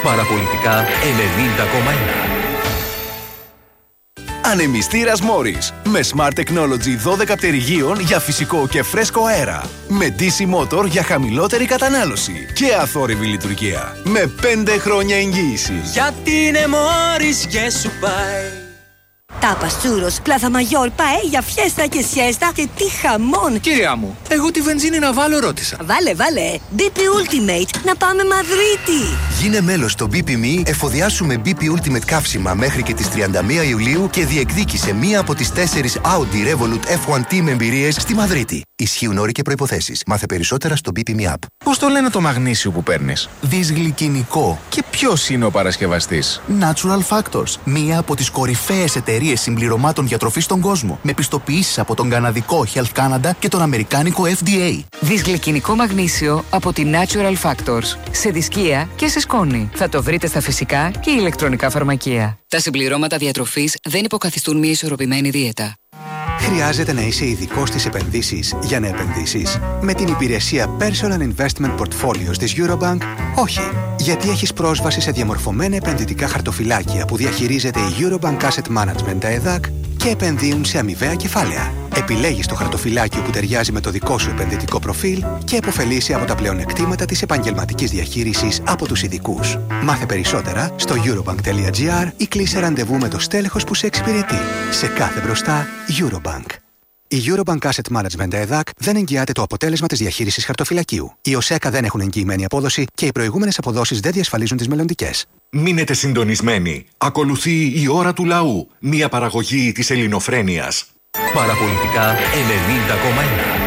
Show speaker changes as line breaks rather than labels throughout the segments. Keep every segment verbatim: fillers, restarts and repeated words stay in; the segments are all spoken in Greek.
Παραπολιτικά ενενήντα κόμμα ένα. Ανεμιστήρας Morris με Smart Technology δώδεκα πτερυγίων για φυσικό και φρέσκο αέρα. Με ντι σι Motor για χαμηλότερη κατανάλωση και αθόρυβη λειτουργία. Με πέντε χρόνια εγγύηση.
Γιατί είναι Morris και σου πάει.
Τάπας, τσούρος, πλάθα μαγιόρ, παέλια, φιέστα και σιέστα και τι χαμόν!
Κυρία μου, εγώ τη βενζίνη να βάλω ρώτησα.
Βάλε, βάλε! μπι πι Ultimate, να πάμε Μαδρίτη!
Γίνε μέλος στο μπι πι Me, εφοδιάσουμε μπι πι Ultimate καύσιμα μέχρι και τις τριάντα μία Ιουλίου και διεκδίκησε μία από τις τέσσερις Audi Revolut εφ ουάν Team εμπειρίες στη Μαδρίτη. Ισχύουν όροι και προϋποθέσεις. Μάθε περισσότερα στο μπι πι Me App.
Πώς το λένε το μαγνήσιο που παίρνεις? Δυσγλυκινικό. Και ποιος είναι ο παρασκευαστής?
Natural Factors. Μία από τις κορυφαίες εταιρείες συμπληρωμάτων διατροφής στον κόσμο. Με πιστοποιήσεις από τον καναδικό Health Canada και τον αμερικάνικο εφ ντι έι.
Δυσγλυκινικό μαγνήσιο από τη Natural Factors. Σε δισκία και σε σκόνη. Θα το βρείτε στα φυσικά και ηλεκτρονικά φαρμακεία. Τα συμπληρώματα διατροφής δεν υποκαθιστούν μια ισορροπημένη δίαιτα.
Χρειάζεται να είσαι ειδικός στις επενδύσεις για να επενδύσεις? Με την υπηρεσία Personal Investment Portfolios της Eurobank, όχι. Γιατί έχεις πρόσβαση σε διαμορφωμένα επενδυτικά χαρτοφυλάκια που διαχειρίζεται η Eurobank Asset Management ΕΔΑΚ και επενδύουν σε αμοιβαία κεφάλαια. Επιλέγεις το χαρτοφυλάκιο που ταιριάζει με το δικό σου επενδυτικό προφίλ και επωφελείσαι από τα πλεονεκτήματα της επαγγελματικής διαχείρισης από τους ειδικούς. Μάθε περισσότερα στο eurobank τελεία gr ή κλείσε ραντεβού με το στέλεχος που σε εξυπηρετεί. Σε κάθε μπροστά, Eurobank. Η Eurobank Asset Management ΕΔΑΚ δεν εγγυάται το αποτέλεσμα της διαχείρισης χαρτοφυλακίου. Οι ΟΣΕΚΑ δεν έχουν εγγυημένη απόδοση και οι προηγούμενες αποδόσεις δεν διασφαλίζουν τις μελλοντικές.
Μείνετε συντονισμένοι. Ακολουθεί η ώρα του λαού. Μια παραγωγή της ελληνοφρένειας. Παραπολιτικά ενενήντα κόμμα ένα.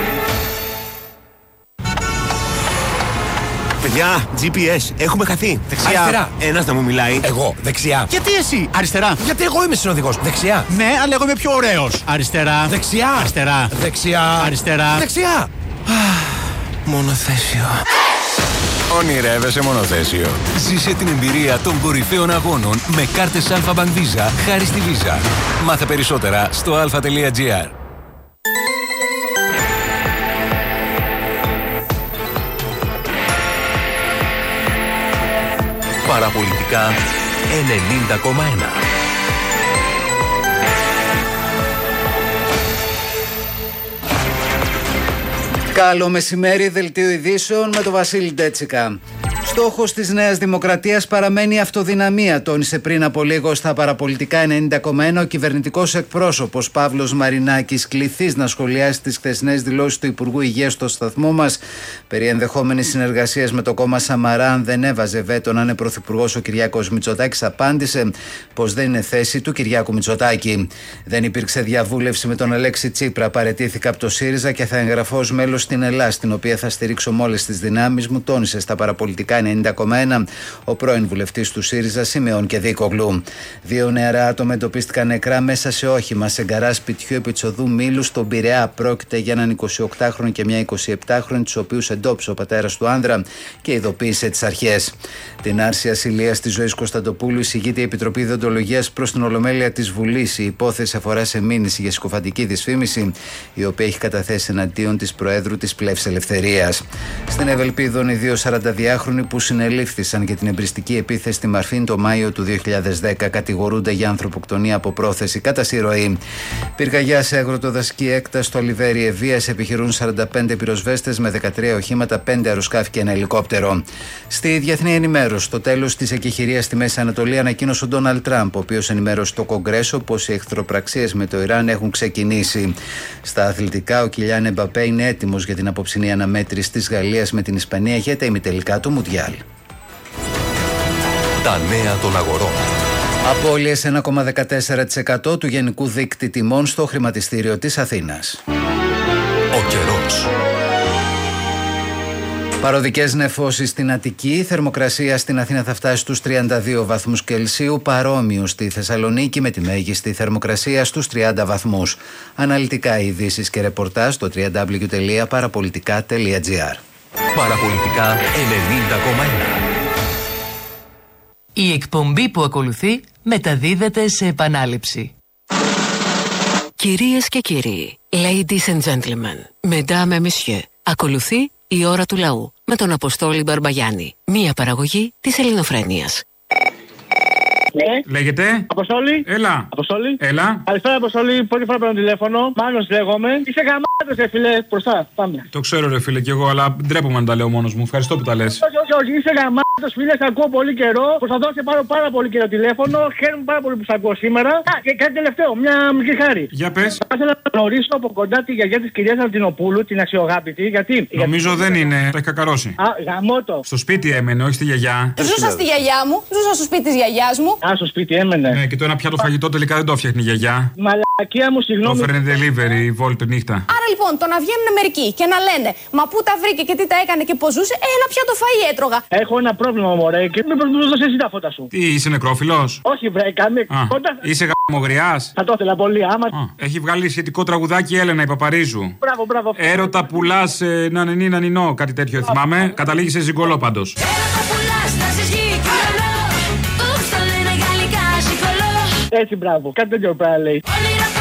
Παιδιά, τζι πι ες, έχουμε χαθεί. Δεξιά.
Αριστερά.
Ένας να μου μιλάει.
Εγώ, δεξιά.
Γιατί εσύ, αριστερά?
Γιατί εγώ είμαι συνοδηγός. Δεξιά.
Ναι, αλλά εγώ είμαι πιο ωραίος. Αριστερά.
Δεξιά.
Αριστερά.
Δεξιά.
Αριστερά.
Δεξιά.
Μονοθέσιο.
Ονειρεύεσαι μονοθέσιο? Ζήσε την εμπειρία των κορυφαίων αγώνων με κάρτες Alpha Bank Visa χάρη στη Visa. Μάθε περισσότερα στο αλφα τελεία τζι άρ. Παραπολιτικά ενενήντα κόμμα ένα.
Καλό μεσημέρι, δελτίο ειδήσεων με τον Βασίλη Ντέτσικα. Στόχος της Νέας Δημοκρατίας παραμένει η αυτοδυναμία, τόνισε πριν από λίγο στα Παραπολιτικά ενενήντα κόμμα ένα ο κυβερνητικός εκπρόσωπος Παύλος Μαρινάκης, κληθής να σχολιάσει τις χθεσινές δηλώσεις του Υπουργού Υγείας στο σταθμό μας περί ενδεχόμενης συνεργασίας με το κόμμα Σαμαρά αν δεν έβαζε βέτο να είναι πρωθυπουργός ο Κυριάκος Μητσοτάκης. Απάντησε πως δεν είναι θέση του Κυριάκου Μητσοτάκη. Δεν υπήρξε διαβούλευση με τον Αλέξη Τσίπρα. Παραιτήθηκα από το ΣΥΡΙΖΑ και θα εγγραφώ ως μέλος στην Ελλάδα, την οποία θα στηρίξω με όλες τις δυνάμεις μου, τόνισε στα Παραπολιτικά ενενήντα κόμμα ένα ο πρώην βουλευτής του ΣΥΡΙΖΑ Σιμεών Κεδίκογλου. Δύο νεαρά άτομα εντοπίστηκαν νεκρά μέσα σε όχημα σε γκαράζ σπιτιού επί της οδού Μήλου στον Πειραιά. Πρόκειται για έναν εικοσιοκτάχρονο και μια εικοσιεπτάχρονη, τους οποίους εντόπισε ο πατέρας του άνδρα και ειδοποίησε τις αρχές. Την άρση ασυλίας της Ζωής Κωνσταντοπούλου εισηγείται η Επιτροπή Διοντολογίας προς την Ολομέλεια της Βουλής. Η υπόθεση αφορά σε μήνυση για συκοφαντική δυσφήμιση, η οποία έχει καταθέσει εναντίον της Προέδρου της Πλεύσης Ελευθερίας. Στην Ευελπίδων, οι δύο σαρανταδυάχρονοι που συνελήφθησαν για την εμπριστική επίθεση στη Μαρφίν το Μάιο του δύο χιλιάδες δέκα κατηγορούνται για ανθρωποκτονία από πρόθεση κατά συρροή. Πυρκαγιά σε αγροτοδασική έκταση στο Λιβέρι Ευβίας, επιχειρούν σαράντα πέντε πυροσβέστες με δεκατρία οχήματα, πέντε αεροσκάφη και ένα ελικόπτερο. Στη διεθνή ενημέρωση, στο τέλος της εκεχηρίας στη Μέση Ανατολή, ανακοίνωσε ο Ντόναλντ Τραμπ, ο οποίος ενημέρωσε το Κογκρέσο πως οι εχθροπραξίες με το Ιράν έχουν ξεκινήσει. Στα αθλητικά, ο Κιλιάν Εμπαπέ είναι έτοιμος για την απόψινή αναμέτρηση της Γαλλίας με την Ισπανία για τα ημιτελικά του Μουντιάλ.
Τα νέα των αγορών.
Απώλειες ένα κόμμα δεκατέσσερα τοις εκατό του γενικού δείκτη τιμών στο χρηματιστήριο της Αθήνας.
Ο καιρός.
Παροδικές νεφώσεις στην Αττική, η θερμοκρασία στην Αθήνα θα φτάσει στους τριάντα δύο βαθμούς Κελσίου, παρόμοιο στη Θεσσαλονίκη με τη μέγιστη θερμοκρασία στους τριάντα βαθμούς. Αναλυτικά ειδήσεις και ρεπορτάζ στο double-u double-u double-u τελεία παραπολιτικά τελεία τζι άρ.
Παραπολιτικά ενενήντα κόμμα ένα.
Η εκπομπή που ακολουθεί μεταδίδεται σε επανάληψη.
Κυρίες και κύριοι, ladies and gentlemen, mesdames et messieurs, ακολουθεί Η ώρα του λαού με τον Αποστόλη Μπαρμπαγιάννη. Μία παραγωγή της Ελληνοφρένειας.
Ναι.
Λέγεται.
Αποστόλη.
Έλα.
Αποστόλη.
Έλα.
Καλησπέρα, Αποστόλη. Πρώτη φορά παίρνω τηλέφωνο. Μάνος λέγομαι. Είσαι γαμάτος, ρε φίλε. Μπροστά. Πάμε.
Το ξέρω, ρε φίλε, κι εγώ, αλλά ντρέπομαι να τα λέω μόνος μου. Ευχαριστώ που τα λες.
Όχι, όχι, όχι. Είσαι γαμάτος, φίλε. Σε ακούω πολύ καιρό. Προσπαθώ να σε πάρω πάρα πολύ καιρό τηλέφωνο. Χαίρομαι πάρα πολύ που σε ακούω σήμερα. Α, και κάτι τελευταίο. Μια μικρή χάρη.
Για πες.
Θα ήθελα να γνωρίσω από κοντά τη γιαγιά της κυρίας Αντινοπούλου, την αξιογάπητη. Γιατί.
Νομίζω
γιατί...
δεν είναι. Τα έχει κακαρώσει.
Α, γαμώτο.
Στο σπίτι έμενε, όχι στη γιαγιά.
Ζούσα στη γιαγιά μου. Ζούσα στο σπίτι της γιαγιάς μου.
Α, στο σπίτι έμενε.
Ναι, και το ένα πιάτο φαγητό τελικά δεν το φτιάχνει η γιαγιά.
Μαλακία μου, συγγνώμη.
Το φέρνει delivery, βόλτο νύχτα.
Άρα λοιπόν, το να βγαίνουν μερικοί και να λένε μα πού τα βρήκε και τι τα έκανε και πώς ζούσε, ε, ένα πιάτο φαΐ έτρωγα.
Έχω ένα πρόβλημα, μωρέ, και μήπως μου δώσεις εσύ τα φώτα σου.
Τι, είσαι νεκρόφιλος?
Όχι, βρε, κάνε. Κοντά...
Είσαι γαμογριάς?
Θα το ήθελα πολύ, άμα.
Α, έχει βγάλει σχετικό τραγουδάκι η Έλενα η Παπαρίζου.
Μπράβο, μπράβο.
Έρωτα πουλάς ε, να νενί να νινό, κάτι τέτοιο θυμάμαι. Καταλήγει σε ζυγκολό πάντως.
Έτσι, μπράβο. Κάτι τέτοιο πρέπει να λέει.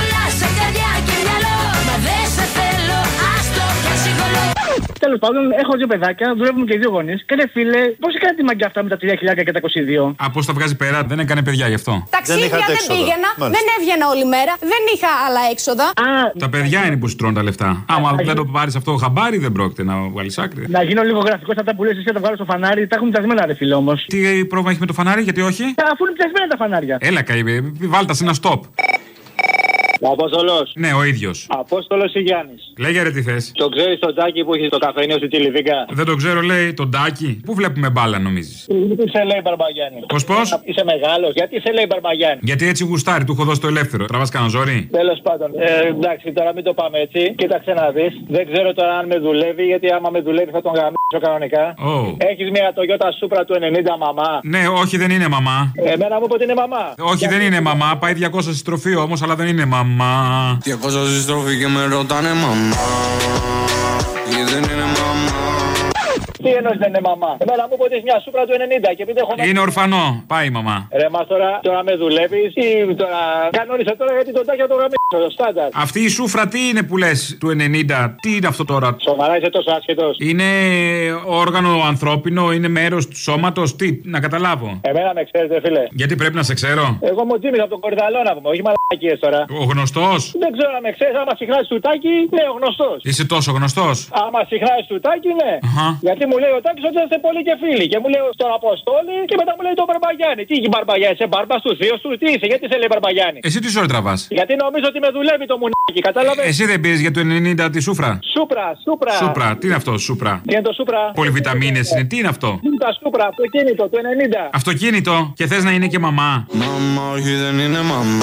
Τέλος πάντων, έχω δύο παιδάκια, δουλεύουν και δύο γονείς. Και ρε φίλε, πώς έκανε τη μαγκιά αυτά με τα τρία χιλιάδες και τα είκοσι δύο?
Α, πώς τα βγάζει πέρα, δεν έκανε παιδιά γι' αυτό.
Ταξίδια δεν, δεν πήγαινα, Μάλιστα. δεν έβγαινα όλη μέρα, δεν είχα άλλα έξοδα.
Α,
τα παιδιά είναι που σου τρώνε τα λεφτά. Άμα δεν το πάρεις αυτό χαμπάρι, δεν πρόκειται να βγάλεις άκρη.
Να γίνω λίγο γραφικό στα που λες εσύ, να τα βγάλω στο φανάρι, τα έχουν πιασμένα ρε φίλε όμως.
Τι πρόβλημα έχει με το φανάρι, γιατί όχι?
Αφού είναι πιασμένα τα φανάρια.
Έλα, καεί, βάλτα σε ένα stop.
Ο Απόστολος.
Ναι, ο ίδιος.
Απόστολος ή Γιάννης.
Λέγε ρε τι θες.
Το ξέρεις τον Τάκη που έχει στο καφενείο στη Τσιλιβίκα?
Δεν το ξέρω, λέει τον Τάκη. Πού βλέπουμε μπάλα, νομίζεις?
Γιατί σε λέει Μπαρμπαγιάννη?
Πώς πώς?
Είσαι μεγάλος. Γιατί σε λέει Μπαρμπαγιάννη?
Γιατί έτσι γουστάρει, του έχω δώσει το ελεύθερο. Τραβάς κανένα ζόρι?
Τέλος πάντων. Ε, εντάξει, τώρα μην το πάμε έτσι. Κοίταξε να δεις. Δεν ξέρω τώρα αν με δουλεύει, γιατί άμα με δουλεύει θα τον γαμίσω κανονικά.
Oh.
Έχεις μια Toyota Supra του ενενήντα μαμά?
Ναι, όχι, δεν είναι μαμά.
Εμένα μου είπε ότι είναι μαμά.
Όχι,
γιατί...
δεν είναι μαμά. Πάει διακόσια στη στροφή όμως, αλλά δεν είναι μαμά.
διακόσια στη στροφή και με ρωτάνε μαμά. Και δεν είναι μαμά.
Τι εννοείς δεν είναι μαμά? Εμένα μου είπε ότι μια Supra του ενενήντα και επειδή έχω...
Είναι ορφανό. Πάει η μαμά.
Ρε μας τώρα, τώρα με δουλεύεις ή τώρα... Κανόνισε τώρα γιατί τον Τάκη θα το γαμίσω, το στάνταρ.
Αυτή η Σούφρα τι είναι που λες του ενενήντα? Τι είναι αυτό τώρα?
Σοβαρά είσαι τόσο άσχετος?
Είναι όργανο ανθρώπινο, είναι μέρος του σώματος, τι, να καταλάβω.
Εμένα με ξέρετε φίλε.
Γιατί πρέπει να σε ξέρω?
Εγώ μου Τζίμις από τον Κορυδαλό να πούμε, όχι μαλακίες τώρα.
Ο γνωστός?
Δεν ξέρω να με ξέρεις, άμα συχνάζεις του Τάκη, ναι ο γνωστός.
Είσαι τόσο γνωστός?
Άμα συχνάζεις του Τάκη, ναι.
Uh-huh.
Γιατί μου λέει ο Τάκης ότι είστε πολύ και φίλοι. Και μου λέει στον Αποστόλη και μετά μου λέει τον Μπαρμπαγιάννη. Τι έχει Μπαρμπαγιάννη, είσαι μπάρμπα του θείο του, τι είσαι, γιατί σε λέει Μπαρμπαγιάννη?
Εσύ τι ζωή τραβάς?
Γιατί νομίζω ότι με δουλεύει το μουνάκι, κατάλαβε.
Εσύ δεν πήρες για το ενενήντα τη Σούφρα?
Σούπρα, Σούπρα.
Σούπρα, τι είναι αυτό, Σούπρα?
Τι είναι το Σούπρα?
Πολυβιταμίνες είναι, τι είναι αυτό?
Τι είναι τα Σούπρα, αυτοκίνητο του ενενήντα.
Αυτοκίνητο και θες να είναι και μαμά?
Μαμά, όχι δεν είναι μαμά.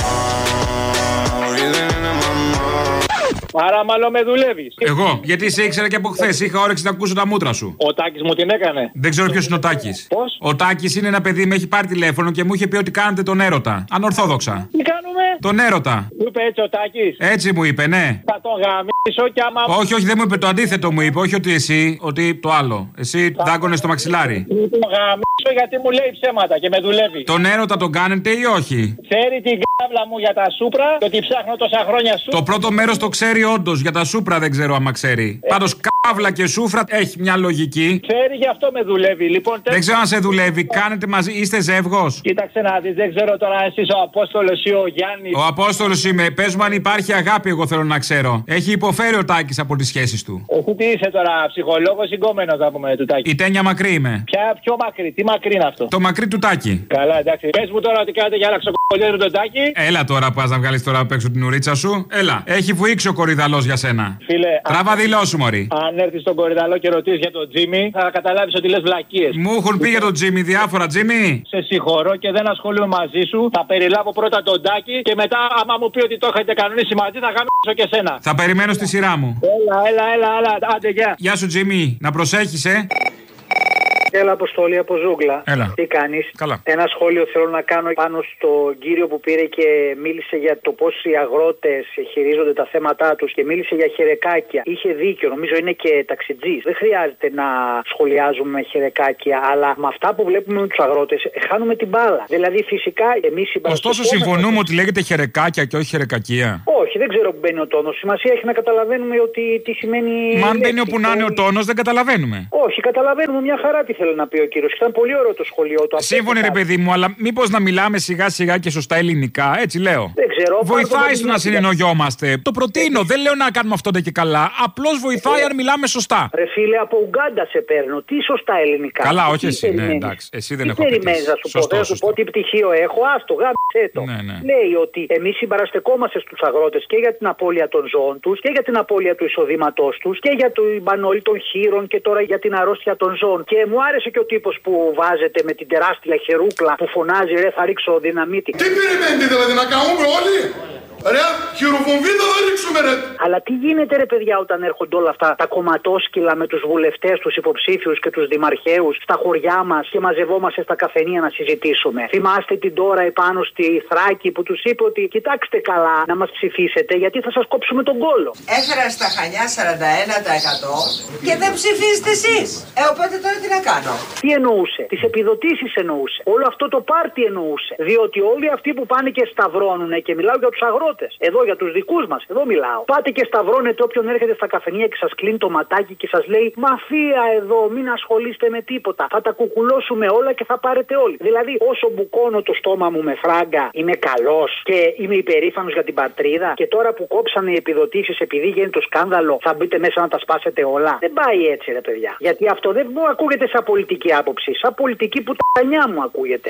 Όχι δεν είναι μαμά.
Άρα μάλλον με δουλεύεις.
Εγώ, γιατί σε ήξερα και από χθες. Είχα όρεξη να ακούσω τα μούτρα σου.
Ο Τάκης μου την έκανε.
Δεν ξέρω ποιος είναι ο Τάκης.
Πώς?
Ο Τάκης είναι ένα παιδί, με έχει πάρει τηλέφωνο και μου είχε πει ότι κάνετε τον έρωτα. Ανορθόδοξα.
Τι κάνουμε?
Τον έρωτα.
Μου είπε έτσι ο Τάκης.
Έτσι μου είπε, ναι.
Θα τον γαμίσω κι άμα.
Όχι, όχι, δεν μου είπε το αντίθετο μου είπε. Όχι ότι εσύ, ότι το άλλο. Εσύ δάγκωνες το μαξιλάρι.
Θα τον γαμίσω γιατί μου λέει ψέματα και με δουλεύει.
Τον έρωτα τον κάνετε ή όχι?
Ξέρει την κάβλα μου για τα Σούπρα και ότι ψάχνω τόσα χρόνια σου.
Το πρώτο μέρος το ξέρει όντως. Για τα Σούπρα δεν ξέρω άμα ξέρει. Ε. Πάντως κάβλα και Σούφρα έχει μια λογική.
Ξέρει, γι' αυτό με δουλεύει. Λοιπόν,
δεν ξέρω αν σε δουλεύει. Κάνετε μαζί, είστε ζεύγος?
Κοίταξε να δεις, δεν ξέρω τώρα αν εσύ ο Απόστολος ή ο Γιάννης.
Ο Απόστολος είμαι. Πες μου αν υπάρχει αγάπη, εγώ θέλω να ξέρω. Έχει υποφέρει ο Τάκης από τις σχέσεις του.
Εσύ τι είσαι τώρα, ψυχολόγος ή γκόμενος θα πούμε του Τάκη?
Η τένια μακρύ είμαι.
Ποια πιο μακρύ, τι μακρύ είναι αυτό?
Το μακρύ του Τάκη.
Καλά, εντάξει. Πες μου τώρα ότι κάνετε για αλλαξοκολλιές με τον Τάκη.
Έλα τώρα που πας να βγάλεις τώρα απ' έξω την ουρίτσα σου. Έλα. Έχει βουήξει ο κορυδαλός για σένα.
Φίλε,
τράβα δηλώσου, μωρή.
Αν έρθει στον κορυδαλό και ρωτήσει για τον Τζίμι, θα καταλάβεις ότι λες βλακίες.
Μου έχουν πει για τον Τζίμι διάφορα, Τζίμι.
Σε συγχωρώ και δεν ασχολούμαι μαζί σου. Θα περιλάβω πρώτα τον Τάκη και μετά, άμα μου πει ότι το έχετε κανονίσει μαζί, θα γαμίσω και σένα.
Θα περιμένω στη σειρά μου.
Έλα, έλα, έλα, έλα. Άντε, γεια.
Γεια σου, Τζίμι. Να προσέχεις, ε.
Έλα, Αποστόλη από Ζούγκλα.
Έλα.
Τι κάνεις?
Καλά.
Ένα σχόλιο θέλω να κάνω πάνω στον κύριο που πήρε και μίλησε για το πώς οι αγρότες χειρίζονται τα θέματα τους και μίλησε για χερεκάκια. Είχε δίκιο, νομίζω είναι και ταξιτζής. Δεν χρειάζεται να σχολιάζουμε χερεκάκια, αλλά με αυτά που βλέπουμε με τους αγρότες χάνουμε την μπάλα. Δηλαδή, φυσικά εμείς οι
Ωστόσο, συμφωνούμε ότι λέγεται χερεκάκια και όχι χερεκακία.
Όχι, δεν ξέρω που μπαίνει ο τόνος. Σημασία έχει να καταλαβαίνουμε ότι τι σημαίνει.
Μα αν μπαίνει όπου να είναι ο τόνος, δεν καταλαβαίνουμε.
Όχι, καταλαβαίνουμε μια χαρά τι θέλει να πει ο κύριος. Ήταν πολύ ωραίο το σχολείο του.
Σύμφωνοι, ρε παιδί μου, αλλά μήπως να μιλάμε σιγά σιγά και σωστά ελληνικά, έτσι λέω.
Δεν ξέρω.
Βοηθάει στο να συνεννοιόμαστε. Το προτείνω. Δεν λέω να κάνουμε αυτό και καλά. Απλώς βοηθάει αν μιλάμε σωστά.
Ρε φίλε, από Ουγκάντα σε παίρνω. Τι σωστά ελληνικά.
Καλά, όχι εσύ. Ναι, εντάξει. Εσύ δεν έχω πει.
Σωστό, να σου πω τι πτυχίο έχω. Άστο, γάμισε το.
Ναι, ναι.
Λέει ότι εμείς συμπαραστεκόμαστε στους αγρότες και για την απώλεια των ζώων τους και για την απώλεια του εισοδήματός τους και για την πανόλη των χείρων και τώρα για την αρρώστια των ζώων. Και μου άρεσε και ο τύπος που βάζεται με την τεράστια χερούκλα που φωνάζει ρε θα ρίξω δυναμίτη.
Τι περιμένετε δηλαδή να κάνουμε όλοι? Ρε, χειροβομβίδα θα ρίξουμε ρε.
Αλλά τι γίνεται ρε παιδιά όταν έρχονται όλα αυτά τα κομματόσκυλα με τους βουλευτές, τους υποψήφιους και τους δημαρχαίους στα χωριά μας και μαζευόμαστε στα καφενεία να συζητήσουμε. Θυμάστε την τώρα επάνω στη Θράκη που τους είπε ότι κοιτάξτε καλά να μας ψηφίσετε γιατί θα σας κόψουμε τον κόλο.
Έφερα στα Χανιά σαράντα ένα τοις εκατό και δεν ψηφίζετε εσείς. Ε, οπότε τώρα τι να κάνω?
Τι εννοούσε? Τις επιδοτήσεις εννοούσε. Όλο αυτό το πάρτι εννοούσε. Διότι όλοι αυτοί που πάνε και σταυρώνουνε και μιλάω για τους αγρότες. Εδώ για τους δικούς μας, εδώ μιλάω. Πάτε και σταυρώνετε όποιον έρχεται στα καφενεία και σας κλείνει το ματάκι και σας λέει μαφία εδώ, μην ασχολείστε με τίποτα. Θα τα κουκουλώσουμε όλα και θα πάρετε όλοι. Δηλαδή, όσο μπουκώνω το στόμα μου με φράγκα, είμαι καλός και είμαι υπερήφανος για την πατρίδα. Και τώρα που κόψανε οι επιδοτήσεις επειδή γίνεται το σκάνδαλο, θα μπείτε μέσα να τα σπάσετε όλα. Δεν πάει έτσι, ρε παιδιά. Γιατί αυτό δεν μου ακούγεται σαν πολιτική άποψη. Σαν πολιτική που τα νιά μου ακούγεται.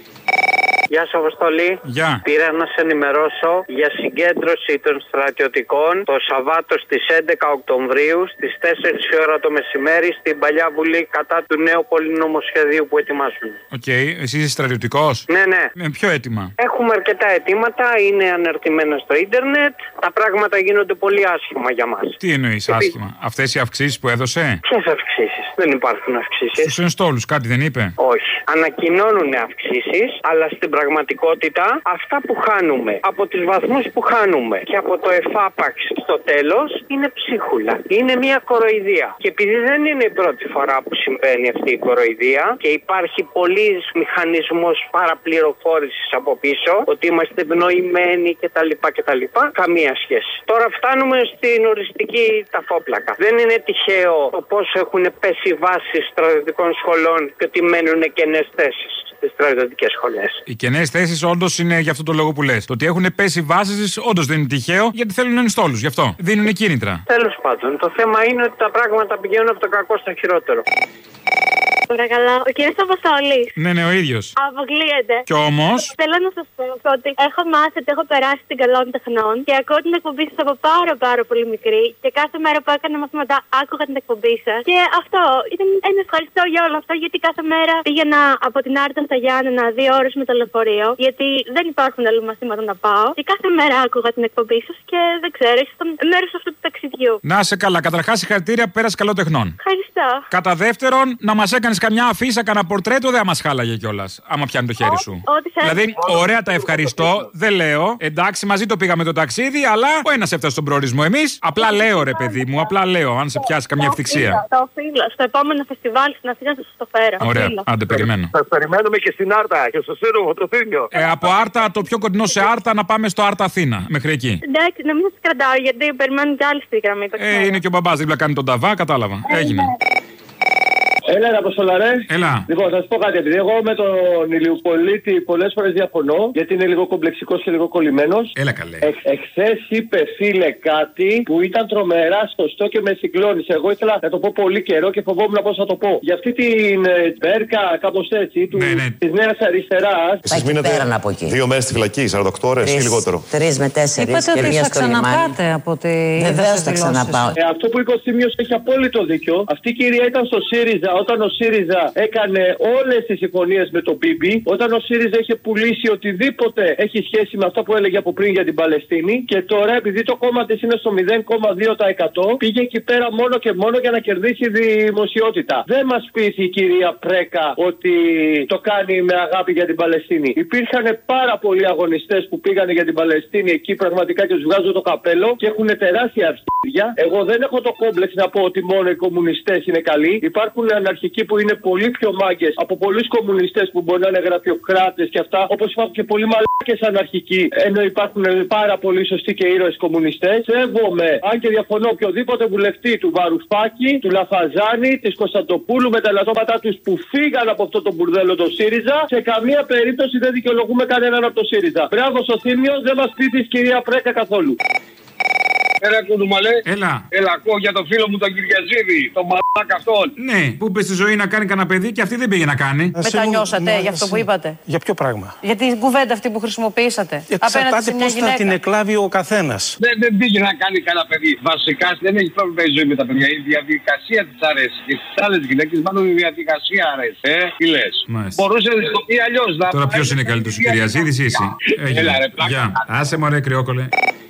Γεια σου, Αποστολή.
Γεια.
Πήρα να σε ενημερώσω για συγκέντρωση των στρατιωτικών το Σαββάτο στις έντεκα Οκτωβρίου στις τέσσερις η ώρα το μεσημέρι στην Παλιά Βουλή κατά του νέου πολυνομοσχεδίου που ετοιμάζουν.
Οκ, okay. Εσύ είσαι στρατιωτικός?
Ναι, ναι.
Με ποιο αίτημα?
Έχουμε αρκετά αιτήματα, είναι αναρτημένα στο ίντερνετ. Τα πράγματα γίνονται πολύ άσχημα για μας.
Τι εννοείς άσχημα? Αυτές οι αυξήσεις που έδωσε?
Ποιες αυξήσεις? Δεν υπάρχουν αυξήσεις.
Στους ενστόλους κάτι δεν είπε?
Όχι. Ανακοινώνουν αυξήσεις, αλλά στην πραγματικότητα αυτά που χάνουμε από τους βαθμούς που χάνουμε και από το εφάπαξ στο τέλος είναι ψίχουλα. Είναι μια κοροϊδία. Και επειδή δεν είναι η πρώτη φορά που συμβαίνει αυτή η κοροϊδία και υπάρχει πολύς μηχανισμός παραπληροφόρησης από πίσω ότι είμαστε ευνοημένοι κτλ. κτλ. Καμία σχέση. Τώρα φτάνουμε στην οριστική ταφόπλακα. Δεν είναι τυχαίο το πώς έχουν πέσει βάσεις στρατιωτικών σχολών και ότι μένουν κενές θέσεις στις στρατιωτικές σχολές.
Οι κενές θέσεις όντως είναι για αυτό το λόγο που λες. Το ότι έχουν πέσει βάσεις όντως δεν είναι τυχαίο γιατί θέλουν ενστόλους. Γι' αυτό δίνουν κίνητρα.
Τέλος πάντων, το θέμα είναι ότι τα πράγματα πηγαίνουν από το κακό στο χειρότερο.
Παρακαλώ, ο κύριος Αποστόλης.
Ναι, ναι, ο ίδιος.
Αποκλείεται.
Κι όμως.
Θέλω να σας πω ότι έχω μάθει ότι έχω περάσει την καλών τεχνών και ακούω την εκπομπή σας από πάρα πάρα πολύ μικρή και κάθε μέρα που έκανα μαθήματα άκουγα την εκπομπή σας. Και αυτό ήταν ένα ευχαριστώ για όλο αυτό γιατί κάθε μέρα πήγαινα από την Άρτα στα Γιάννενα δύο ώρες με το λεωφορείο γιατί δεν υπάρχουν άλλα μαθήματα να πάω και κάθε μέρα άκουγα την εκπομπή σας και δεν ξέρω, ήσασταν μέρος αυτού του ταξιδιού.
Να σε καλά, καταρχάς συγχαρητήρια που πέρασε καλό τεχνών.
Ευχαριστώ.
Κατά δεύτερον, να μας έκανες καμιά αφίσα, κανένα πορτρέτο, δεν μας χάλαγε κιόλας. Άμα πιάνει το χέρι σου.
Ό,τι
δηλαδή, ωραία τα ευχαριστώ, δεν λέω. Εντάξει, μαζί το πήγαμε το ταξίδι, αλλά ο ένας έφτασε στον προορισμό. Εμείς απλά λέω, ρε παιδί μου, απλά λέω, αν σε πιάσει καμιά ευτυχία.
Το οφείλω. Στο επόμενο φεστιβάλ στην Αθήνα θα σας το φέρω.
Ωραία, άντε, περιμένω.
Σας περιμένουμε και στην Άρτα και στο Σύντρομο το Θήνιο.
Ε, από Άρτα, το πιο κοντινό σε Άρτα, να πάμε στο Άρτα Αθήνα. Μέχρι εκεί.
Εντάξει, να μην σας κρατάω γιατί περιμένουν κι άλλοι στη γραμμή.
Ε, είναι και ο μπαμπάς δίπλα κάνει τον ταβά, κατάλαβα. Έγινε.
Έλα, να Αποστόλα, ρε.
Έλα.
Λοιπόν, θα σου πω κάτι. Επειδή εγώ με τον Ηλιοπολίτη πολλές φορές διαφωνώ, γιατί είναι λίγο κομπλεξικός και λίγο κολλημένος.
Έλα, καλέ.
Εχ, εχθές είπε, φίλε, κάτι που ήταν τρομερά σωστό και με συγκλώνησε. Εγώ ήθελα να το πω πολύ καιρό και φοβόμουν πώς θα το πω. Για αυτή την Μπέρκα, κάπως έτσι, του,
ναι, ναι.
της Νέας Αριστεράς.
Εσείς μείνετε δύο μέρες στη φυλακή, σαράντα οκτώ ώρες ή λιγότερο.
Τρεις με τέσσερις. Είπατε ότι θα ξαναπάτε από τη. Βεβαίως θα ξαναπάω.
Ε, αυτό που είπε ο Θήμιος έχει απόλυτο δίκιο. Αυτή η κυρία ήταν στο ΣΥΡΙΖΑ Όταν ο ΣΥΡΙΖΑ έκανε όλες τις συμφωνίες με τον Μπίμπι, όταν ο ΣΥΡΙΖΑ είχε πουλήσει οτιδήποτε έχει σχέση με αυτό που έλεγε από πριν για την Παλαιστίνη, και τώρα επειδή το κόμμα της είναι στο μηδέν κόμμα δύο τοις εκατό, πήγε εκεί πέρα μόνο και μόνο για να κερδίσει δημοσιότητα. Δεν μας πείθει η κυρία Πρέκα ότι το κάνει με αγάπη για την Παλαιστίνη. Υπήρχαν πάρα πολλοί αγωνιστές που πήγανε για την Παλαιστίνη εκεί πραγματικά και τους βγάζω το καπέλο και έχουν τεράστια αρχίδια. Εγώ δεν έχω το κόμπλεξ να πω ότι μόνο οι κομμουνιστές είναι καλοί. Υπάρχουν αναρχικοί που είναι πολύ πιο μάγκες από πολλούς κομμουνιστές που μπορεί να είναι γραφειοκράτες και αυτά, όπως υπάρχουν και πολλοί μαλάκες αναρχικοί, ενώ υπάρχουν πάρα πολύ σωστοί και ήρωες κομμουνιστές. Σέβομαι, αν και διαφωνώ, οποιοδήποτε βουλευτή του Βαρουφάκη, του Λαφαζάνη, της Κωνσταντοπούλου με τα ελαττώματά τους που φύγαν από αυτό το μπουρδέλο το ΣΥΡΙΖΑ, σε καμία περίπτωση δεν δικαιολογούμε κανέναν από το ΣΥΡΙΖΑ. Μπράβο στο Θήμιο, δεν μας πει της κυρία Πρέκα καθόλου.
Έλα, κουντουμαλέ.
Έλα.
Έλα, ακούω για το φίλο μου τον Κυριαζίδη, τον μαλάκα αυτόν.
Ναι, που είπε στη ζωή να κάνει κανένα παιδί και αυτή δεν πήγε να κάνει.
Μετανιώσατε για αυτό που είπατε?
Για ποιο πράγμα?
Για την κουβέντα αυτή που χρησιμοποιήσατε.
Εξαρτάται πώς θα την εκλάβει ο καθένας.
Δεν, δεν πήγε να κάνει κανένα παιδί. Βασικά δεν έχει πρόβλημα η ζωή με τα παιδιά. Η διαδικασία της αρέσει. Και στις άλλες γυναίκες μάλλον η διαδικασία αρέσει. Ε, τι λες? Μπορούσε να το πει αλλιώς.
Τώρα ποιος είναι καλύτερος, ο Κυριαζίδης ή εσύ?
Έλα, ρε, πλάκα.
Άσε μωρέ, κρυόκολε.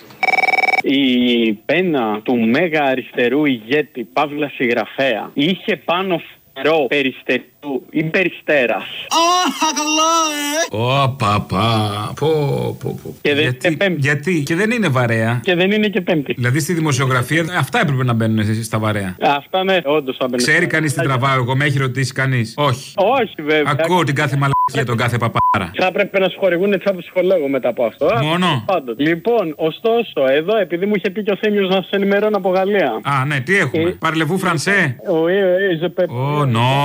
Η πένα του μέγα αριστερού ηγέτη Παύλα συγγραφέα είχε πάνω φτερό περιστερού ή περιστέρας.
Αχ, καλά, ε!
Ω, παπά. Πω, πω, πω.
Και δεν
γιατί,
είναι πέμπτη.
γιατί, και δεν είναι βαρέα.
Και δεν είναι και πέμπτη.
Δηλαδή στη δημοσιογραφία αυτά έπρεπε να μπαίνουν εσείς στα βαρέα.
Αυτά ναι, όντως θα μπαίνουν.
Ξέρει κανείς τι τραβάω εγώ, με έχει ρωτήσει κανείς? Όχι.
Όχι, βέβαια.
Ακούω την κάθε μαλακία, τον κάθε παπάρα.
Θα έπρεπε να σου χορηγούν έτσι από ψυχολόγο μετά από αυτό.
Μόνο.
Πάντως. Λοιπόν, ωστόσο, εδώ επειδή μου είχε πει και ο Θήμιος να σας ενημερώνω από Γαλλία.
Α, ναι, τι έχουμε? Παρλεβού Φρανσέ.
Oui, oui, je peux.
Oh non.